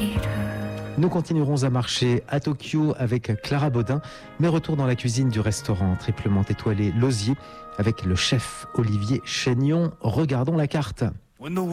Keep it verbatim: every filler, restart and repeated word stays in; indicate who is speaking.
Speaker 1: Nous continuerons à marcher à Tokyo avec Clara Baudin, mais retour dans la cuisine du restaurant triplement étoilé L'Osier avec le chef Olivier Chaignon. Regardons la carte.